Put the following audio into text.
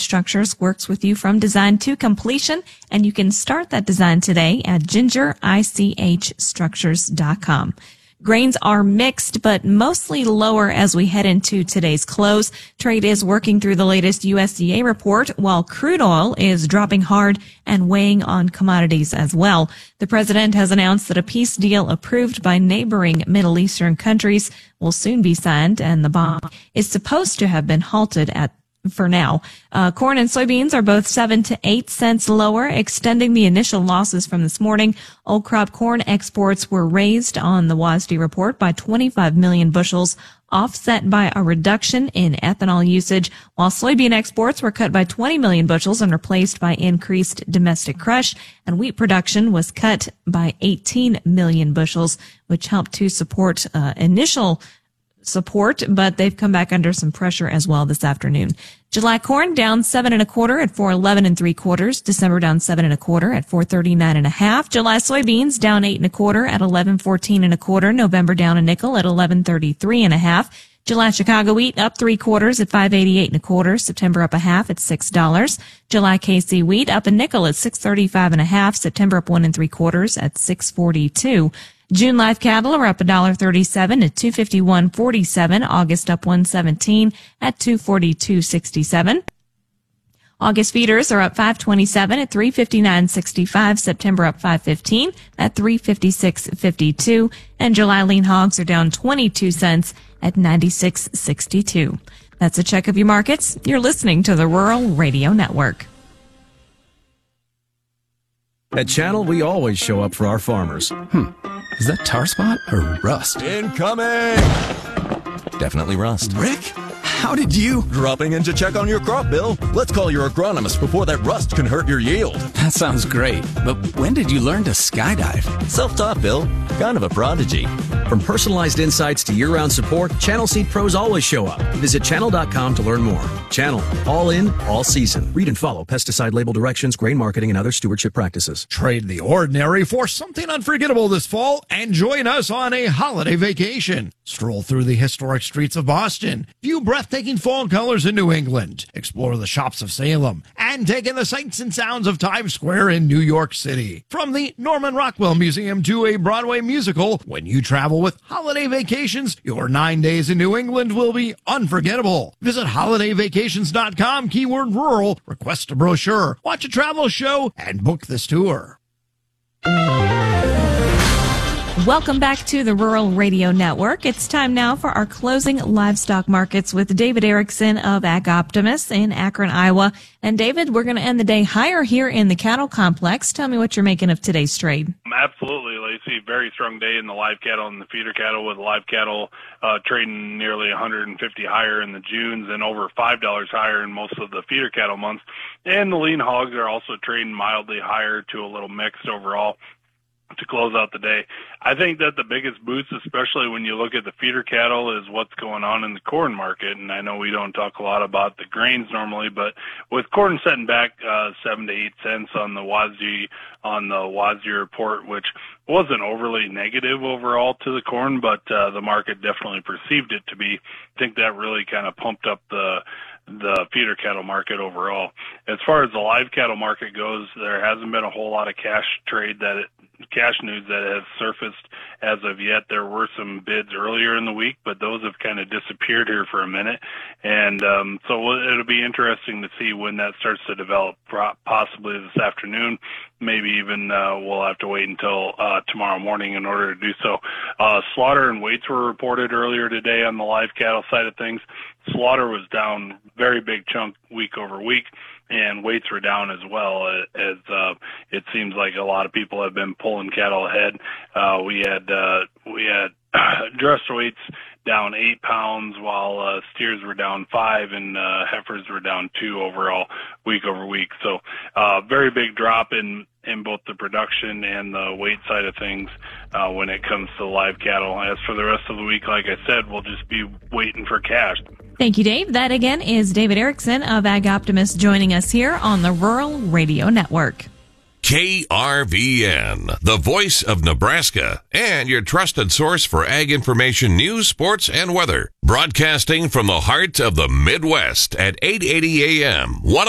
Structures works with you from design to completion, and you can start that design today at gingerichstructures.com. Grains are mixed, but mostly lower as we head into today's close. Trade is working through the latest USDA report, while crude oil is dropping hard and weighing on commodities as well. The president has announced that a peace deal approved by neighboring Middle Eastern countries will soon be signed, and the bomb is supposed to have been halted for now. Corn and soybeans are both 7 to 8 cents lower, extending the initial losses from this morning. Old crop corn exports were raised on the WASDE report by 25 million bushels, offset by a reduction in ethanol usage, while soybean exports were cut by 20 million bushels and replaced by increased domestic crush, and wheat production was cut by 18 million bushels, which helped to support initial support, but they've come back under some pressure as well this afternoon. July corn down 7 1/4 at 4.11 3/4. December down 7 1/4 at 4.39 1/2. July soybeans down 8 1/4 at 11.14 1/4. November down a nickel at 11.33 1/2. July Chicago wheat up 3/4 at 5.88 1/4. September up a half at $6. July KC wheat up a nickel at 6.35 1/2. September up 1 3/4 at 6.42. June live cattle are up $1.37 at 251.47. August up 117 at 242.67. August feeders are up 5.27 at 359.65. September up 5.15 at 356.52. And July lean hogs are down 22 cents at 96.62. That's a check of your markets. You're listening to the Rural Radio Network. At Channel, we always show up for our farmers. Is that tar spot or rust? Incoming! Definitely rust. Rick, how did you? Dropping in to check on your crop, Bill. Let's call your agronomist before that rust can hurt your yield. That sounds great, but when did you learn to skydive? Self-taught, Bill. Kind of a prodigy. From personalized insights to year-round support, Channel Seed pros always show up. Visit channel.com to learn more. Channel, all in, all season. Read and follow pesticide label directions, grain marketing, and other stewardship practices. Trade the ordinary for something unforgettable this fall and join us on a holiday vacation. Stroll through the historic streets of Boston, view breathtaking fall colors in New England, explore the shops of Salem, and take in the sights and sounds of Times Square in New York City. From the Norman Rockwell Museum to a Broadway musical, when you travel with Holiday Vacations, your 9 days in New England will be unforgettable. Visit holidayvacations.com, keyword rural, request a brochure, watch a travel show, and book this tour. Welcome back to the Rural Radio Network. It's time now for our closing livestock markets with David Erickson of Ag Optimist in Akron, Iowa. And David, we're going to end the day higher here in the cattle complex. Tell me what you're making of today's trade. Absolutely, Lacey. Very strong day in the live cattle and the feeder cattle, with live cattle trading nearly 150 higher in the Junes and over $5 higher in most of the feeder cattle months. And the lean hogs are also trading mildly higher to a little mixed overall to close out the day. I think that the biggest boost, especially when you look at the feeder cattle, is what's going on in the corn market. And I know we don't talk a lot about the grains normally, but with corn setting back 7 to 8 cents on the WASDE report, which wasn't overly negative overall to the corn, but the market definitely perceived it to be. I think that really kind of pumped up the feeder cattle market overall. As far as the live cattle market goes, there hasn't been a whole lot of cash news that has surfaced as of yet. There were some bids earlier in the week, but those have kind of disappeared here for a minute. And so it'll be interesting to see when that starts to develop, possibly this afternoon. Maybe even we'll have to wait until tomorrow morning in order to do so. Slaughter and weights were reported earlier today on the live cattle side of things. Slaughter was down very big chunk week over week, and weights were down as well, as it seems like a lot of people have been pulling cattle ahead. We had dressed weights down 8 pounds, while steers were down 5 and heifers were down 2 overall week over week. So very big drop in both the production and the weight side of things when it comes to live cattle. As for the rest of the week, like I said, we'll just be waiting for cash. Thank you, Dave. That again is David Erickson of Ag Optimist joining us here on the Rural Radio Network. KRVN, the voice of Nebraska, and your trusted source for ag information, news, sports, and weather. Broadcasting from the heart of the Midwest at 880 AM.